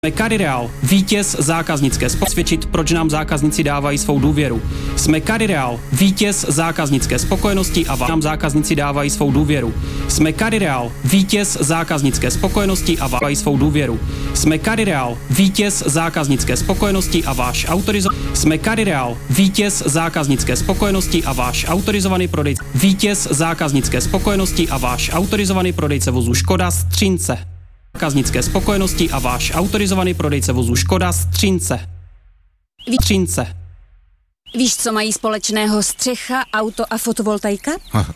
Jsme Carireal, vítěz zákaznické svědčit, proč nám zákazníci dávají svou důvěru. Jsme Carireal, vítěz zákaznické spokojenosti a vám zákazníci dávají svou důvěru. Jsme Carireal, vítěz zákaznické spokojenosti a vám svou důvěru. Jsme Carireal, vítěz zákaznické spokojenosti a váš Jsme Carireal, vítěz zákaznické spokojenosti a váš autorizovaný prodejce. Vítěz zákaznické spokojenosti a váš autorizovaný prodejce vozu Škoda Střince. Zákaznické spokojenosti a váš autorizovaný prodejce vozu Škoda Střince. Víš, co mají společného střecha, auto a fotovoltaika?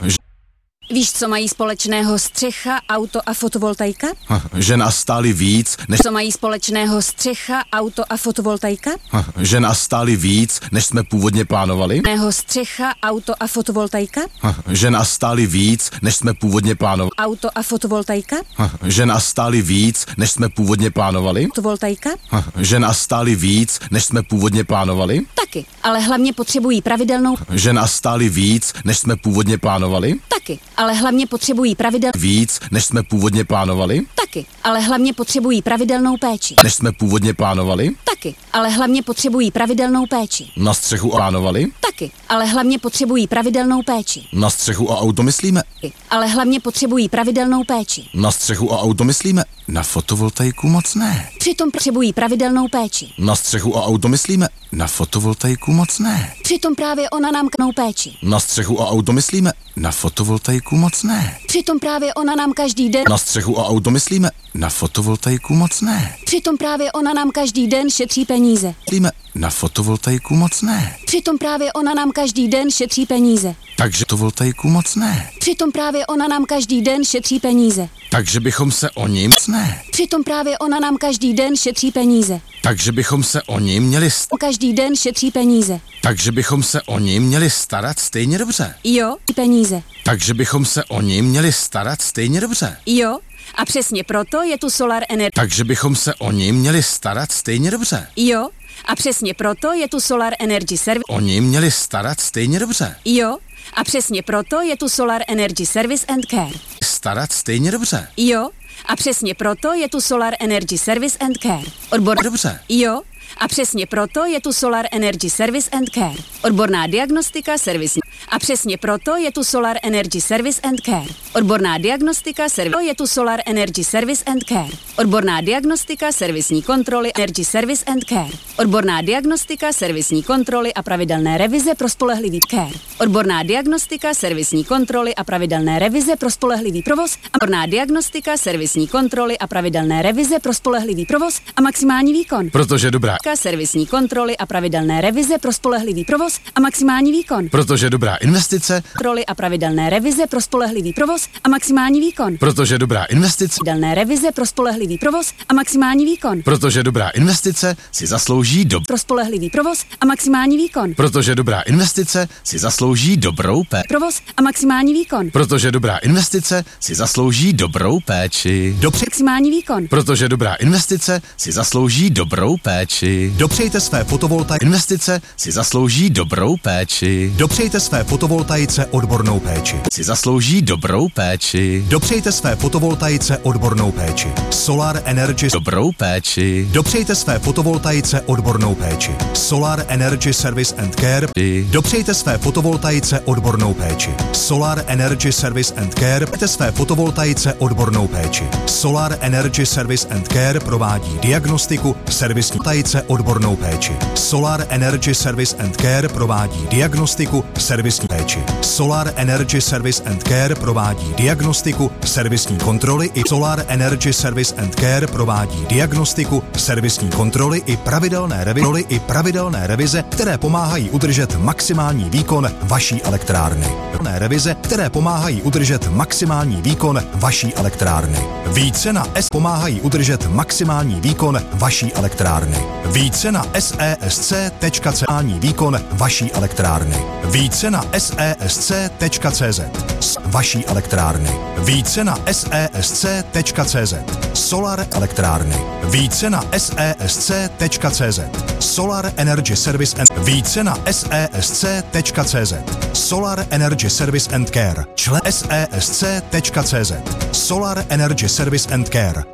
Víš, co mají společného střecha, auto a fotovoltaika? Že nás stáli víc, než... Co mají společného střecha, auto a fotovoltaika? Že nás stáli víc, než jsme původně plánovali? Střecha, auto a fotovoltaika? Že nás stáli víc, než jsme původně plánovali? Auto a fotovoltaika? Že nás stáli víc, než jsme původně plánovali? Fotovoltaika? Že nás stáli víc, než jsme původně plánovali? Taky, ale hlavně potřebují pravidelnou... Že nás stáli víc, než jsme původně plánovali? Taky, ale hlavně potřebují víc, než jsme původně plánovali? Taky, ale hlavně potřebují pravidelnou péči. Než jsme původně plánovali? Taky, ale hlavně potřebují pravidelnou péči. Na střechu plánovali? Taky, ale hlavně potřebují pravidelnou péči. Na střechu a auto myslíme? Ale hlavně potřebují pravidelnou péči. Na střechu a auto myslíme? Na fotovoltaiku moc ne. Přitom potřebují pravidelnou péči. Na střechu a auto myslíme? Na fotovoltaiku moc ne. Přitom právě ona nám knou péči. Na střechu a auto myslíme? Na fotovoltaiku moc ne. Přitom právě ona nám každý den... Na střechu a auto myslíme? Na fotovoltaiku moc ne. Přitom právě ona nám každý den šetří peníze. Myslíme? Na fotovoltaiku moc ne. Přitom právě ona nám každý den šetří peníze. Takže fotovoltaiku moc ne. Přitom právě ona nám každý den šetří peníze. Takže bychom se o ním ne. Přitom právě ona nám každý den šetří peníze. Takže bychom se o ním měli každý den šetří peníze. Takže bychom se o ním měli starat stejně dobře. Jo, peníze. Takže bychom se o ním měli starat stejně dobře. Jo, a přesně proto je tu Solar Energy. Takže bychom se o ním měli starat stejně dobře. Jo, a přesně proto je tu Solar Energy Service. O ním měli starat stejně dobře. Jo, a přesně proto je tu Solar Energy Service and Care. Starat stejně dobře. Jo, a přesně proto je tu Solar Energy Service and Care. Dobře. Jo, a přesně proto je tu Solar Energy Service and Care. Odborná diagnostika, servisní. A přesně proto je tu Solar Energy Service and Care. Odborná diagnostika, je tu Solar Energy Service and Care. Odborná diagnostika, servisní kontroly, Energy Service and Care. Odborná diagnostika, servisní kontroly a pravidelné revize pro spolehlivý care. Odborná diagnostika, servisní kontroly a pravidelné revize pro spolehlivý provoz. Odborná diagnostika, servisní kontroly a pravidelné revize pro spolehlivý provoz a maximální výkon. Protože dobrá servisní kontroly a pravidelné revize pro spolehlivý provoz a maximální výkon. Protože dobrá investice. Kontroly a pravidelné revize pro spolehlivý provoz a maximální výkon. Protože dobrá investice. Pravidelné revize pro spolehlivý provoz a maximální výkon. Protože dobrá investice si zaslouží pro spolehlivý provoz a maximální výkon. Protože dobrá investice si zaslouží dobrou provoz a maximální výkon. Protože dobrá investice si zaslouží dobrou péči. Maximální výkon. Protože dobrá investice si zaslouží dobrou péči. Dopřejte své fotovoltaice. Investice si zaslouží dobrou péči. Dopřejte své fotovoltaice odbornou péči. Si zaslouží dobrou péči. Dopřejte své fotovoltaice odbornou péči. Solar Energy dobrou péči. Dopřejte své fotovoltaice odbornou péči. Solar Energy Service and Care. Dopřejte své fotovoltaice odbornou péči. Solar Energy Service and Care. Dopřejte své fotovoltaice odbornou péči. Solar Energy Service and Care provádí diagnostiku, servisní fotovoltaice odbornou péči. Solar Energy Service and Care provádí diagnostiku, servisní péči. Solar Energy Service and Care provádí diagnostiku, servisní kontroly i Solar Energy Service and Care provádí diagnostiku, servisní kontroly i pravidelné revize, které pomáhají udržet maximální výkon vaší elektrárny. Revize, které pomáhají udržet maximální výkon vaší elektrárny. Více na S pomáhají udržet maximální výkon vaší elektrárny. Více na sesc.cz výkon vaší elektrárny. Více na sesc.cz vaší elektrárny. Více na sesc.cz Solar elektrárny. Více na sesc.cz Solar Energy Service and více na sesc.cz Solar Energy Service and Care. Člen sesc.cz Solar Energy Service and Care.